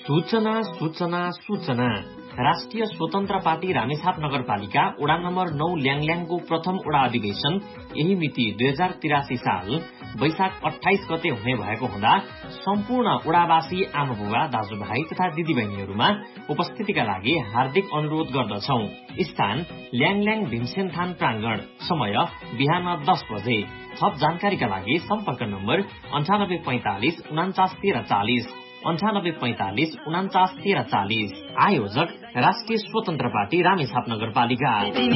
सूचना सूचना सूचना राष्ट्रिय स्वतन्त्र पार्टी रामेछाप नगरपालिका वडा नम्बर 9 ल्याङल्याङको प्रथम वडा अधिवेशन यही मिति 2083 साल वैशाख 28 गते हुने भएको हुँदा सम्पूर्ण वडावासी आमाबुबा दाजुभाइ तथा दिदीबहिनीहरूमा उपस्थितिका लागि हार्दिक अनुरोध गर्दछौं। स्थान ल्याङल्याङ भीमसेनथान प्राङ्गण, समय बिहान 10 बजे। थप जानकारीका लागि सम्पर्क नम्बर 9845 49 13 9845 49 13। आयोजक राष्ट्रिय स्वतन्त्र पार्टी रामेछाप नगरपालिका।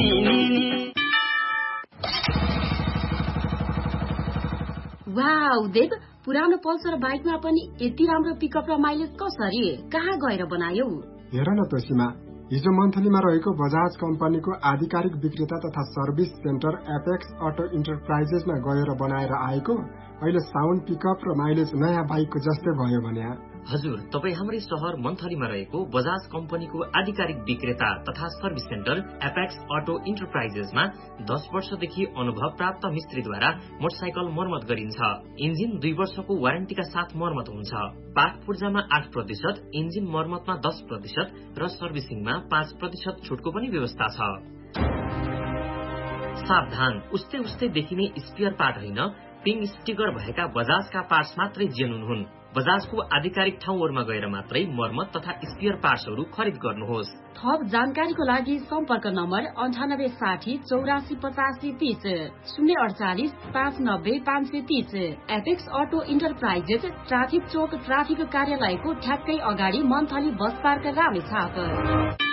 वाउ देव, पुरानो पल्सर बाइकमा पनि यति राम्रो पिकअप र माइलेज कसरी? कहाँ गएर बनायौ? हेर न त सीमा, हिजो मन्थलीमा रहेको बजाज कम्पनीको आधिकारिक विक्रेता तथा सर्भिस सेन्टर एपेक्स अटो इन्टरप्राइजेसमा गएर बनाएर आएको। अहिले साउन्ड पिकअप र माइलेज नयाँ बाइकको जस्तै भयो भने। हजुर, तपाईँ हाम्रै शहर मन्थलीमा रहेको बजाज कम्पनीको आधिकारिक विक्रेता तथा सर्भिस सेन्टर एपेक्स अटो इन्टरप्राइजेसमा 10 वर्षदेखि अनुभव प्राप्त मिस्त्रीद्वारा मोटरसाइकल मर्मत गरिन्छ। इन्जिन 2 वर्षको वारेन्टीका साथ मर्मत हुन्छ। पार्ट पूर्जामा 8%, इन्जिन मर्मतमा 10% र सर्भिसिङमा 5% छुटको पनि व्यवस्था छ। सावधान, उस्तै उस्तै देखिने स्पियर पार्ट होइन, पिङ स्टिकर भएका बजाजका पार्ट्स मात्रै जेनुन हुन्। बजाजको आधिकारिक ठाउँहरूमा गएर मात्रै मर्मत तथा स्पियर पार्ट्सहरू खरिद गर्नुहोस्। थप जानकारीको लागि सम्पर्क number 9860 84 85 30 048 590 530। Apex auto enterprises, traffic चोक ट्राफिक कार्यालयको ठ्याक्कै अगाडि, मन्थली बस पार्क रामेछाप।